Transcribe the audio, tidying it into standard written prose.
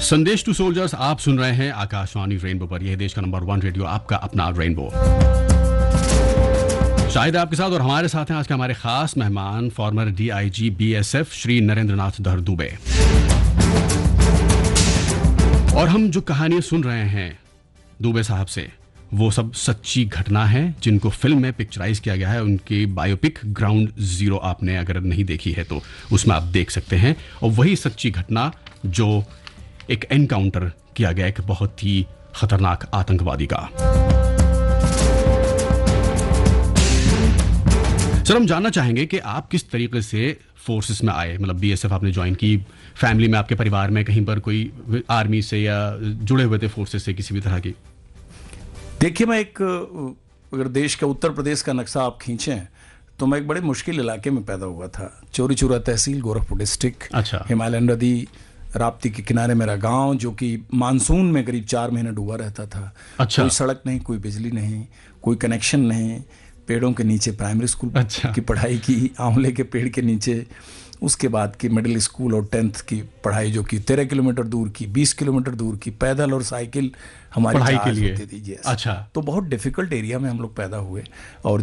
संदेश to soldiers आप सुन रहे हैं आकाशवाणी रेनबो पर। यह देश का नंबर 1 रेडियो, आपका अपना रेनबो। शाहिद आपके साथ और हमारे साथ हैं आज के हमारे खास मेहमान farmer DIG BSF Shri Narendranath धर दुबे। और हम जो कहानियां सुन रहे हैं दुबे साहब से, वो सब सच्ची घटना है जिनको फिल्म में पिक्चराइज किया गया है। उनकी बायोपिक ग्राउंड जीरो आपने अगर नहीं देखी है तो उसमें आप देख सकते हैं। और वही सच्ची घटना जो एक एनकाउंटर किया गया एक बहुत ही खतरनाक आतंकवादी का। सर, हम जानना चाहेंगे कि आप किस तरीके से फोर्सेस में आए, मतलब बीएसएफ आपने ज्वाइन की, फैमिली में आपके परिवार में कहीं पर कोई आर्मी से या जुड़े हुए थे फोर्सेस से किसी भी तरह की? देखिए, मैं अगर देश का उत्तर प्रदेश का नक्शा आप खींचें तो मैं एक बड़े मुश्किल इलाके में पैदा हुआ था। चौरी चौरा तहसील, गोरखपुर डिस्ट्रिक्ट। अच्छा। हिमालयन नदी राप्ती के किनारे मेरा गांव, जो कि मानसून में करीब 4 महीने डूबा रहता था। अच्छा। कोई सड़क नहीं, कोई बिजली नहीं, कोई कनेक्शन नहीं। पेड़ों के नीचे प्राइमरी स्कूल की पढ़ाई की, आंवले के पेड़ के नीचे। उसके बाद की मिडिल स्कूल और 10th की पढ़ाई जो कि 13 किलोमीटर दूर की, 20 किलोमीटर दूर की, पैदल और साइकिल हमारी पढ़ाई के लिए होती थी। अच्छा। तो बहुत डिफिकल्ट एरिया में हम लोग पैदा हुए। और